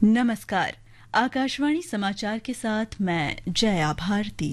नमस्कार। आकाशवाणी समाचार के साथ मैं जया भारती।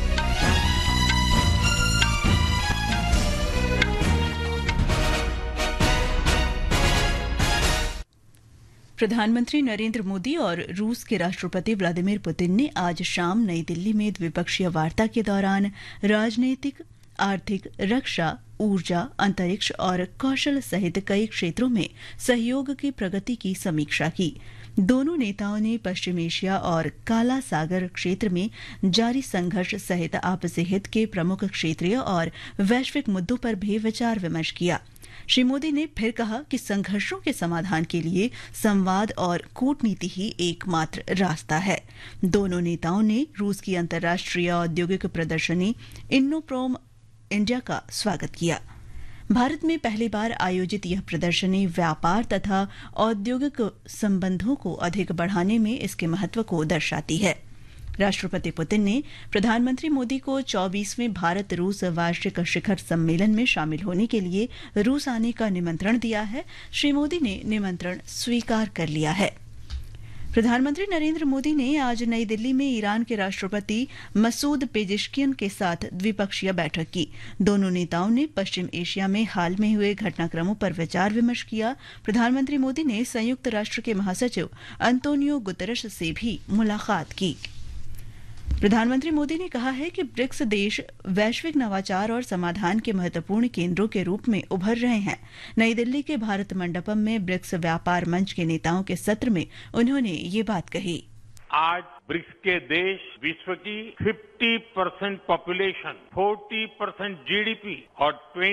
प्रधानमंत्री नरेंद्र मोदी और रूस के राष्ट्रपति व्लादिमीर पुतिन ने आज शाम नई दिल्ली में द्विपक्षीय वार्ता के दौरान राजनीतिक, आर्थिक, रक्षा, ऊर्जा, अंतरिक्ष और कौशल सहित कई क्षेत्रों में सहयोग की प्रगति की समीक्षा की। दोनों नेताओं ने पश्चिम एशिया और काला सागर क्षेत्र में जारी संघर्ष सहित आपसी हित के प्रमुख क्षेत्रीय और वैश्विक मुद्दों पर भी विचार विमर्श किया। श्री मोदी ने फिर कहा कि संघर्षों के समाधान के लिए संवाद और कूटनीति ही एकमात्र रास्ता है। दोनों नेताओं ने रूस की अंतर्राष्ट्रीय औद्योगिक प्रदर्शनी इन्नोप्रोम इंडिया का स्वागत किया। भारत में पहली बार आयोजित यह प्रदर्शनी व्यापार तथा औद्योगिक संबंधों को अधिक बढ़ाने में इसके महत्व को दर्शाती है। राष्ट्रपति पुतिन ने प्रधानमंत्री मोदी को 24वें भारत रूस वार्षिक शिखर सम्मेलन में शामिल होने के लिए रूस आने का निमंत्रण दिया है। श्री मोदी ने निमंत्रण स्वीकार कर लिया है। प्रधानमंत्री नरेंद्र मोदी ने आज नई दिल्ली में ईरान के राष्ट्रपति मसूद पेजेश्कियन के साथ द्विपक्षीय बैठक की। दोनों नेताओं ने पश्चिम एशिया में हाल में हुए घटनाक्रमों पर विचार विमर्श किया। प्रधानमंत्री मोदी ने संयुक्त राष्ट्र के महासचिव अंतोनियो गुतेरेस से भी मुलाकात की। प्रधानमंत्री मोदी ने कहा है कि ब्रिक्स देश वैश्विक नवाचार और समाधान के महत्वपूर्ण केंद्रों के रूप में उभर रहे हैं। नई दिल्ली के भारत मंडपम में ब्रिक्स व्यापार मंच के नेताओं के सत्र में उन्होंने ये बात कही। आज ब्रिक्स के देश विश्व की 50% पॉपुलेशन, 40% जीडीपी और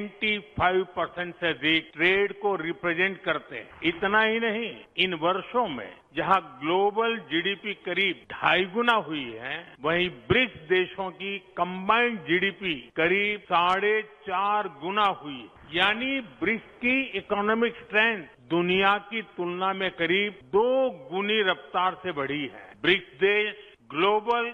25% से अधिक ट्रेड को रिप्रेजेंट करते हैं। इतना ही नहीं, इन वर्षों में जहां ग्लोबल जीडीपी करीब 2.5 गुना हुई है, वहीं ब्रिक्स देशों की कंबाइंड जीडीपी करीब 4.5 गुना हुई। यानी ब्रिक्स की इकोनॉमिक स्ट्रेंथ दुनिया की तुलना में करीब 2 गुनी रफ्तार से बढ़ी है। ब्रिक्स देश ग्लोबल